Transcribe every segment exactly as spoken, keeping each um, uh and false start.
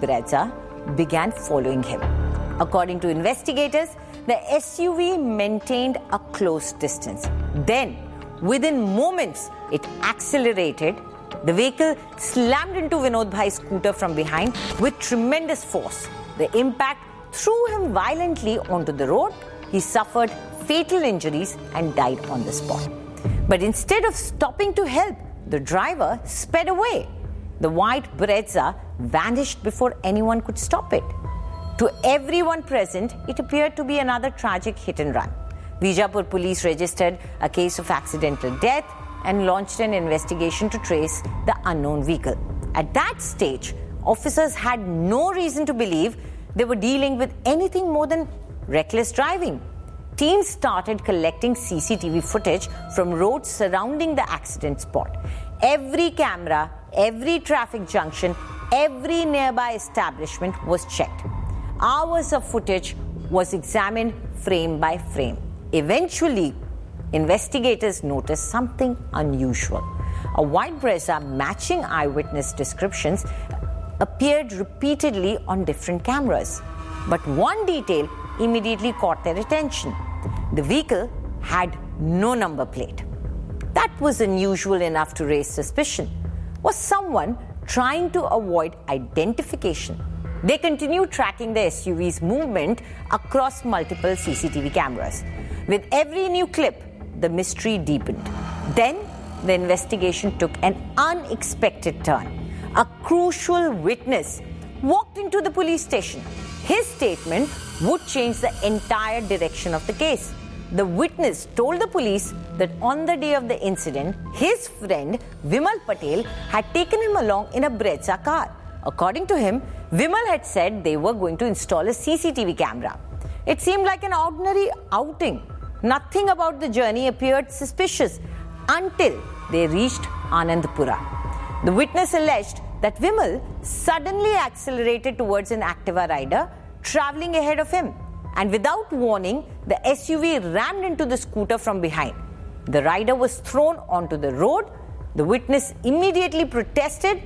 Brezza began following him. According to investigators, the S U V maintained a close distance. Then, within moments, it accelerated. The vehicle slammed into Vinod Bhai's scooter from behind with tremendous force. The impact threw him violently onto the road. He suffered fatal injuries and died on the spot. But instead of stopping to help, the driver sped away. The white Brezza vanished before anyone could stop it. To everyone present, it appeared to be another tragic hit and run. Bijapur police registered a case of accidental death and launched an investigation to trace the unknown vehicle. At that stage, officers had no reason to believe they were dealing with anything more than reckless driving. Teams started collecting C C T V footage from roads surrounding the accident spot. Every camera, every traffic junction, every nearby establishment was checked. Hours of footage was examined frame by frame. Eventually, investigators noticed something unusual. A white Brezza matching eyewitness descriptions appeared repeatedly on different cameras. But one detail immediately caught their attention. The vehicle had no number plate. That was unusual enough to raise suspicion. Was someone trying to avoid identification? They continued tracking the S U V's movement across multiple C C T V cameras. With every new clip, the mystery deepened. Then, the investigation took an unexpected turn. A crucial witness walked into the police station. His statement would change the entire direction of the case. The witness told the police that on the day of the incident, his friend Vimal Patel had taken him along in a Brezza car. According to him, Vimal had said they were going to install a C C T V camera. It seemed like an ordinary outing. Nothing about the journey appeared suspicious until they reached Anandpura. The witness alleged that Vimal suddenly accelerated towards an Activa rider traveling ahead of him. And without warning, the S U V rammed into the scooter from behind. The rider was thrown onto the road. The witness immediately protested.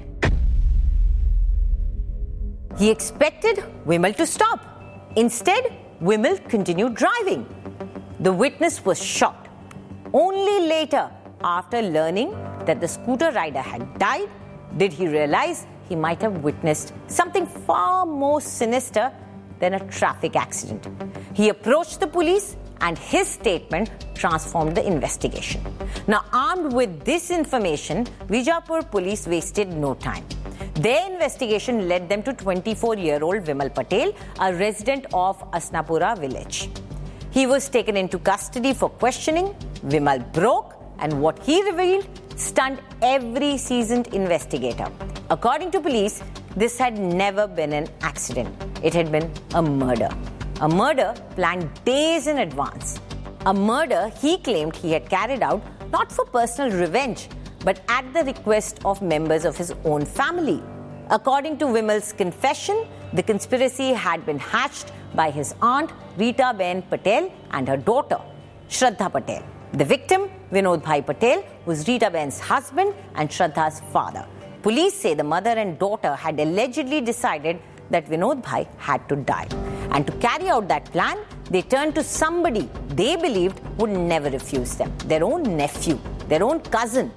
He expected Vimal to stop. Instead, Vimal continued driving. The witness was shocked. Only later, after learning that the scooter rider had died, did he realize he might have witnessed something far more sinister than a traffic accident. He approached the police and his statement transformed the investigation. Now, armed with this information, Bijapur police wasted no time. Their investigation led them to twenty-four-year-old Vimal Patel, a resident of Asnapura village. He was taken into custody for questioning. Vimal broke, and what he revealed stunned every seasoned investigator. According to police, this had never been an accident. It had been a murder. A murder planned days in advance. A murder he claimed he had carried out not for personal revenge, but at the request of members of his own family. According to Vimal's confession, the conspiracy had been hatched by his aunt, Rita Ben Patel, and her daughter, Shraddha Patel. The victim, Vinod Bhai Patel, was Rita Ben's husband and Shraddha's father. Police say the mother and daughter had allegedly decided that Vinod Bhai had to die. And to carry out that plan, they turned to somebody they believed would never refuse them, their own nephew, their own cousin.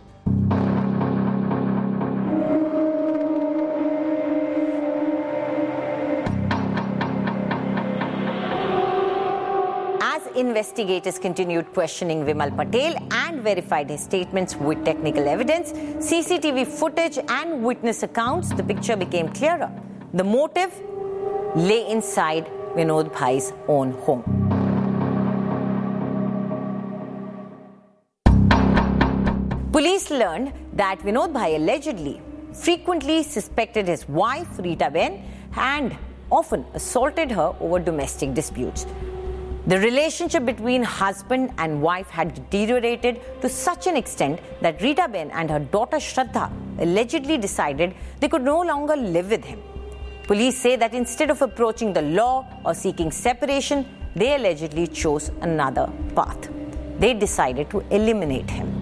Investigators continued questioning Vimal Patel and verified his statements with technical evidence, C C T V footage and witness accounts. The picture became clearer. The motive lay inside Vinod Bhai's own home. Police learned that Vinod Bhai allegedly frequently suspected his wife, Rita Ben, and often assaulted her over domestic disputes. The relationship between husband and wife had deteriorated to such an extent that Rita Ben and her daughter Shraddha allegedly decided they could no longer live with him. Police say that instead of approaching the law or seeking separation, they allegedly chose another path. They decided to eliminate him.